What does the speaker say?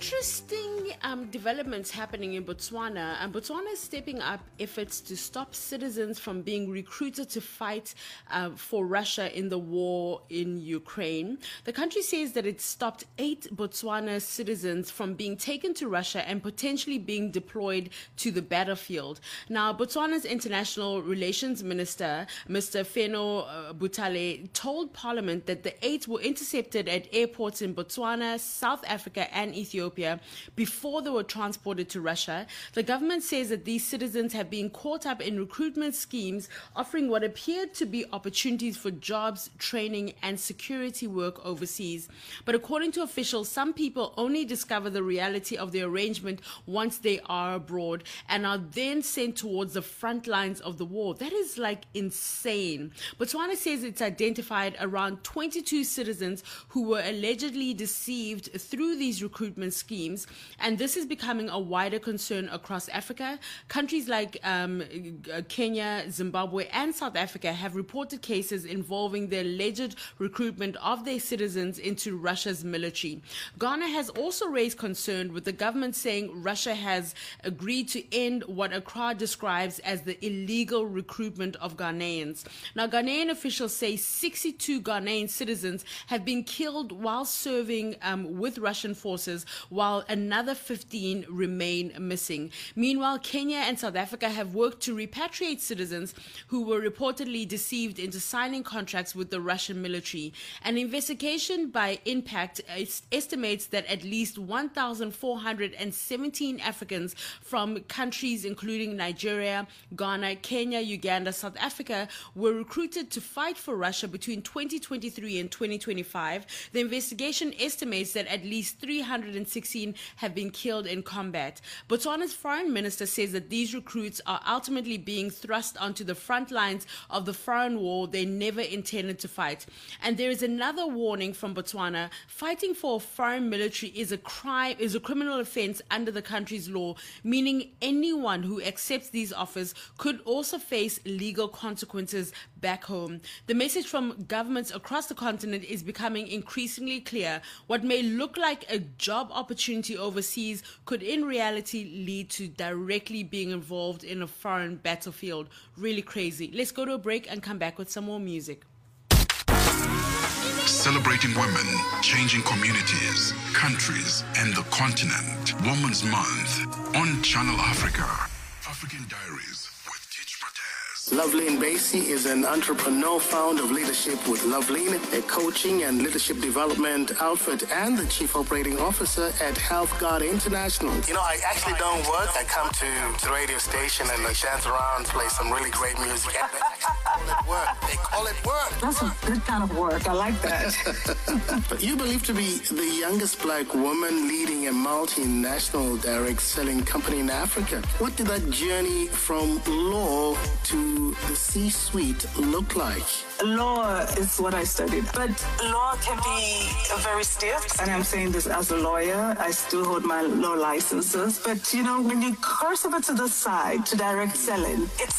interesting developments happening in Botswana. And Botswana is stepping up efforts to stop citizens from being recruited to fight for Russia in the war in Ukraine. The country says that it stopped 8 Botswana citizens from being taken to Russia and potentially being deployed to the battlefield. Now, Botswana's International Relations Minister, Mr. Feno Butale, told Parliament that the 8 were intercepted at airports in Botswana, South Africa, and Ethiopia before they were transported to Russia. The government says that these citizens have been caught up in recruitment schemes offering what appeared to be opportunities for jobs, training, and security work overseas. But according to officials, some people only discover the reality of the arrangement once they are abroad and are then sent towards the front lines of the war. That is like insane. Botswana says it's identified around 22 citizens who were allegedly deceived through these recruitment schemes, and this is becoming a wider concern across Africa. Countries like Kenya, Zimbabwe, and South Africa have reported cases involving the alleged recruitment of their citizens into Russia's military. Ghana has also raised concern, with the government saying Russia has agreed to end what Accra describes as the illegal recruitment of Ghanaians. Now, Ghanaian officials say 62 Ghanaian citizens have been killed while serving with Russian forces, while another 15 remain missing. Meanwhile, Kenya and South Africa have worked to repatriate citizens who were reportedly deceived into signing contracts with the Russian military. An investigation by Impact estimates that at least 1,417 Africans from countries including Nigeria, Ghana, Kenya, Uganda, South Africa were recruited to fight for Russia between 2023 and 2025. The investigation estimates that at least 316 have been killed in combat. Botswana's foreign minister says that these recruits are ultimately being thrust onto the front lines of the foreign war they never intended to fight. And there is another warning from Botswana: fighting for a foreign military is a crime, is a criminal offense under the country's law, meaning anyone who accepts these offers could also face legal consequences back home. The message from governments across the continent is becoming increasingly clear. What may look like a job opportunity overseas could in reality lead to directly being involved in a foreign battlefield. Really crazy. Let's go to a break and come back with some more music. Celebrating women, changing communities, countries, and the continent. Women's Month on Channel Africa. African Diaries with Teach Matez. Loveline Basie is an entrepreneur, founder of Leadership with Loveline, a coaching and leadership development outfit, and the chief operating officer at Health Guard International. You know, I actually don't work. I come to the radio station and I dance around, play some really great music. They call it work. That's a good kind of work. I like that. But you believe to be the youngest black woman leading a multinational direct selling company in Africa. What did that journey from law to the C-suite look like? Law is what I studied, but law can be very stiff. And I'm saying this as a lawyer. I still hold my law licenses. But, you know, when you curse over to the side to direct selling, it's